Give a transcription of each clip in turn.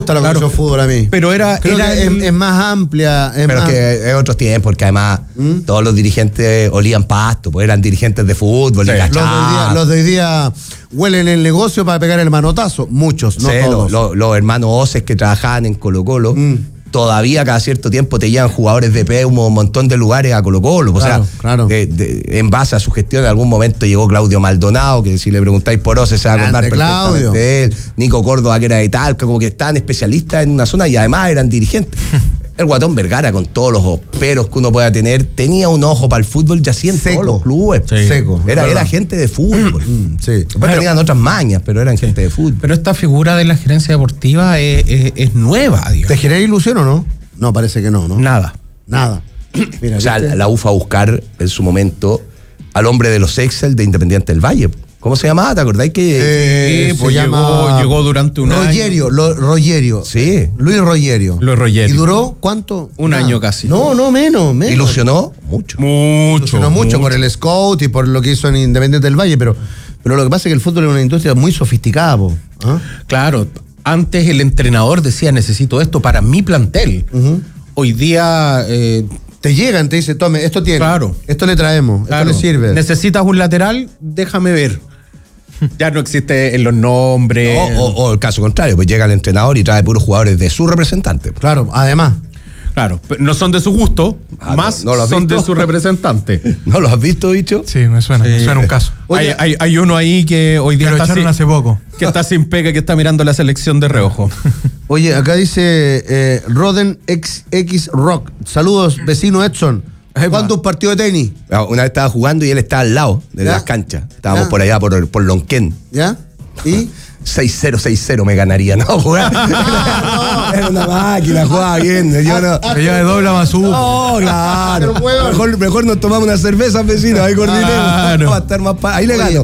gusta la comisión fútbol a mí. Pero creo que es más amplia. Pero que es otros tiempos, porque además todos los dirigentes olían pasto, pues eran dirigentes de fútbol. Sí. Los de hoy día huelen el negocio para pegar el manotazo. Muchos, no todos. Los hermanos Oces que trabajaban en Colo-Colo. Todavía cada cierto tiempo te llevan jugadores de Peumo, un montón de lugares a Colo-Colo. Claro, o sea, en base a su gestión, en algún momento llegó Claudio Maldonado, que si le preguntáis por Oces se va a acordar perfectamente de él. Nico Córdoba, que era de Talca, como que estaban especialistas en una zona y además eran dirigentes. El Guatón Vergara, con todos los peros que uno pueda tener, tenía un ojo para el fútbol ya en todos los clubes. Sí. Seco. Era gente de fútbol. Sí. Después tenían otras mañas, pero eran gente de fútbol. Pero esta figura de la gerencia deportiva es nueva, digamos. ¿Te genera ilusión o no? No, parece que no. Nada. Mira, o sea, la U fue a buscar en su momento al hombre de los Excel de Independiente del Valle. ¿Cómo se llamaba? ¿Te acordáis que pues llegó durante un año? Rogerio. Sí. Luis Rogerio. ¿Y duró cuánto? Un año casi. No, menos. Ilusionó mucho. Ilusionó mucho por el scout y por lo que hizo en Independiente del Valle, pero lo que pasa es que el fútbol es una industria muy sofisticada, Claro. Antes el entrenador decía, necesito esto para mi plantel. Hoy día... te llegan, te dicen, tome, esto tiene. Claro. Esto le traemos, esto le sirve. ¿Necesitas un lateral? Déjame ver. Ya no existe en los nombres. O el caso contrario, pues llega el entrenador y trae puros jugadores de su representante. Claro, además. Claro, no son de su gusto, más ¿no son de su representante. ¿No lo has visto, bicho? Sí, me suena un caso. Oye, hay uno ahí que hoy día está hace poco. Que está sin pega, que está mirando la selección de reojo. Oye, acá dice Roden X Rock. Saludos, vecino Edson. ¿Cuánto un partido de tenis? Una vez estaba jugando y él estaba al lado de las canchas. Estábamos por allá, por Lonquén. ¿Ya? ¿Y? 6-0 me ganaría, ¿no? Jugar. Era una máquina, jugaba bien. Yo de doble a más uno. No, claro. Mejor nos tomamos una cerveza, vecino. Ahí coordinemos. Claro. Va a estar más ahí le gano.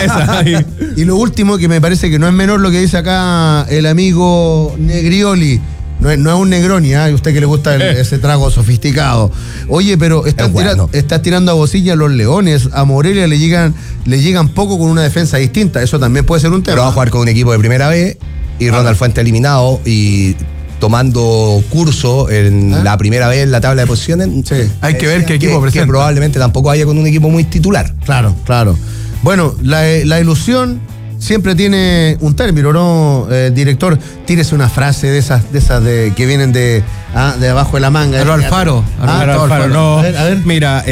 Y lo último, que me parece que no es menor lo que dice acá el amigo Negrioli. No es un Negroni, a usted que le gusta ese trago sofisticado. Oye, pero está tirando a bocilla a los Leones. A Morelia le llegan poco con una defensa distinta. Eso también puede ser un tema. Pero va a jugar con un equipo de primera vez y Ronald Fuente eliminado y tomando curso en la primera vez en la tabla de posiciones. Sí. Hay que ver qué equipo presenta. Que probablemente tampoco vaya con un equipo muy titular. Claro. Bueno, la ilusión siempre tiene un término, ¿no? Director, tírese una frase de esas que vienen de abajo de la manga. Alfaro. No. A ver. Mira,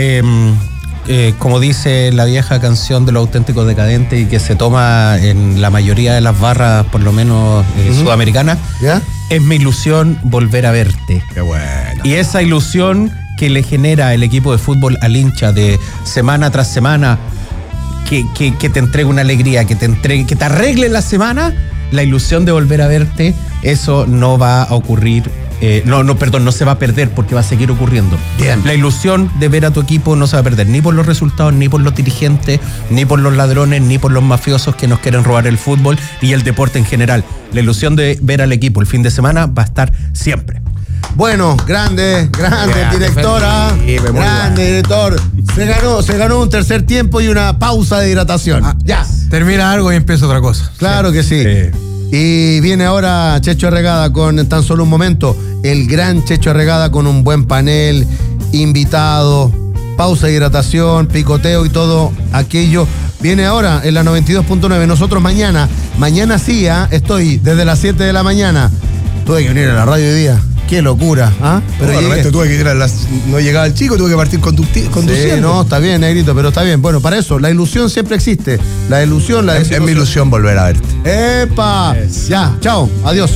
como dice la vieja canción de Los Auténticos Decadentes y que se toma en la mayoría de las barras, por lo menos sudamericanas, ¿ya? Es mi ilusión volver a verte. Qué bueno. Y esa ilusión que le genera el equipo de fútbol al hincha de semana tras semana, que te entregue una alegría, que te arregle la semana, la ilusión de volver a verte, eso no va a ocurrir, no se va a perder porque va a seguir ocurriendo. Bien. La ilusión de ver a tu equipo no se va a perder, ni por los resultados, ni por los dirigentes, ni por los ladrones, ni por los mafiosos que nos quieren robar el fútbol y el deporte en general. La ilusión de ver al equipo el fin de semana va a estar siempre. Bueno, grande directora, grande director. Se ganó un tercer tiempo y una pausa de hidratación. Ya. Termina algo y empieza otra cosa. Claro que sí. Y viene ahora Checho Arregada con tan solo un momento. El gran Checho Arregada con un buen panel, invitado, pausa de hidratación, picoteo y todo aquello. Viene ahora en la 92.9. Nosotros mañana sí, estoy desde las 7 de la mañana. Tuve que venir a la radio hoy día. Qué locura, Pero tuve que ir no llegaba el chico, tuve que partir conduciendo. Sí, no, está bien, Negrito, pero está bien. Bueno, para eso, la ilusión siempre existe. La ilusión, la desilusión. Es mi ilusión volver a verte. ¡Epa! Ya, chao, adiós.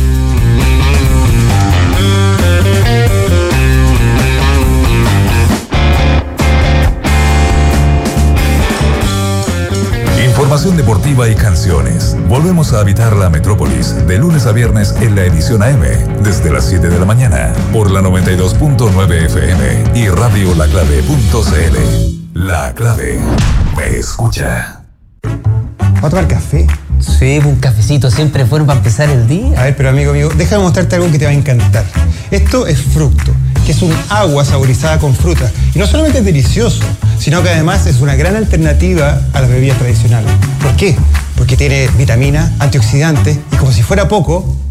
Información deportiva y canciones. Volvemos a habitar la metrópolis de lunes a viernes en la edición AM, desde las 7 de la mañana, por la 92.9 FM y radiolaclave.cl. La Clave me escucha. ¿Va a tomar café? Sí, un cafecito siempre es bueno para empezar el día. A ver, pero amigo, déjame mostrarte algo que te va a encantar. Esto es Fructo, que es un agua saborizada con fruta. Y no solamente es delicioso, sino que además es una gran alternativa a las bebidas tradicionales. ¿Por qué? Porque tiene vitaminas, antioxidantes y, como si fuera poco,